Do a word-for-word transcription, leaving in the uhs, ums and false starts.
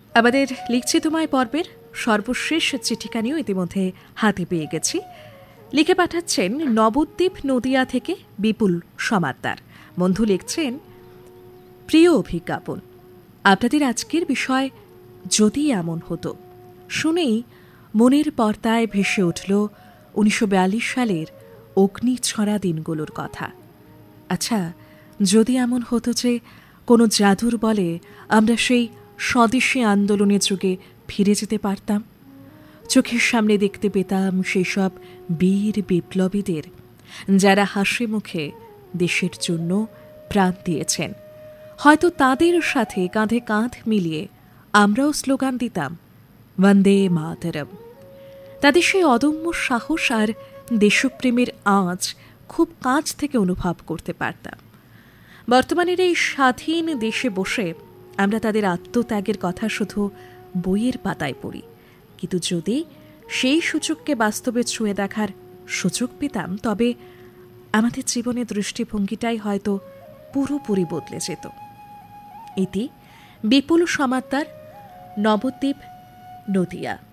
আমাদের লিখছি তোমায় পর্বের সর্বশেষ চিঠিখানিও ইতিমধ্যে হাতে পেয়ে গেছি। লিখে পাঠাচ্ছেন নবদ্বীপ নদিয়া থেকে বিপুল সমাদ্দার। বন্ধু লিখছেন, প্রিয় অভিজ্ঞাপন, আপনাদের আজকের বিষয় যদি এমন হতো শুনেই মনের পর্দায় ভেসে উঠল উনিশশো বিয়াল্লিশ সালের অগ্নিছড়া দিনগুলোর কথা। আচ্ছা, যদি এমন হতো যে কোনো জাদুর বলে আমরা সেই স্বদেশী আন্দোলনের যুগে ফিরে যেতে পারতাম, চোখের সামনে দেখতে পেতাম সেই সব বীর বিপ্লবীদের যারা হাসি মুখে দেশের জন্য প্রাণ দিয়েছেন, হয়তো তাদের সাথে কাঁধে কাঁধ মিলিয়ে আমরাও স্লোগান দিতাম বন্দে মাতরম। তাদের সেই অদম্য সাহস আর দেশপ্রেমের আঁচ খুব কাছ থেকে অনুভব করতে পারতাম। বর্তমানের এই স্বাধীন দেশে বসে আমরা তাদের আত্মত্যাগের কথা শুধু বইয়ের পাতায় পড়ি, কিন্তু যদি সেই সুযোগকে বাস্তবে ছুঁয়ে দেখার সুযোগ পেতাম তবে আমাদের জীবনের দৃষ্টিভঙ্গিটাই হয়তো পুরোপুরি বদলে যেত। ইতি বিপুল সমাদ্দার, নবদ্বীপ নদিয়া।